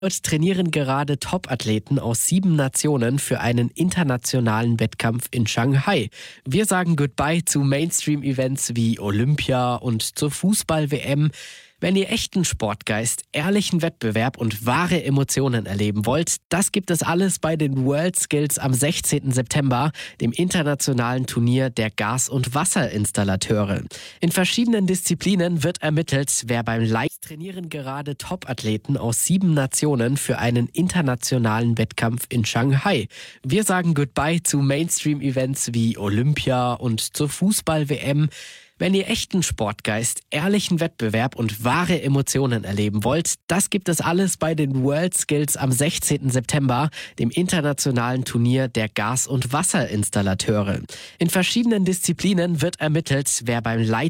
Dort trainieren gerade Top-Athleten aus 7 Nationen für einen internationalen Wettkampf in Shanghai. Wir sagen Goodbye zu Mainstream-Events wie Olympia und zur Fußball-WM. Wenn ihr echten Sportgeist, ehrlichen Wettbewerb und wahre Emotionen erleben wollt, das gibt es alles bei den World Skills am 16. September, dem internationalen Turnier der Gas- und Wasserinstallateure. In verschiedenen Disziplinen wird ermittelt, wer beim trainieren gerade Top-Athleten aus 7 Nationen für einen internationalen Wettkampf in Shanghai. Wir sagen Goodbye zu Mainstream-Events wie Olympia und zur Fußball-WM. Wenn ihr echten Sportgeist, ehrlichen Wettbewerb und wahre Emotionen erleben wollt, das gibt es alles bei den World Skills am 16. September, dem internationalen Turnier der Gas- und Wasserinstallateure. In verschiedenen Disziplinen wird ermittelt, wer beim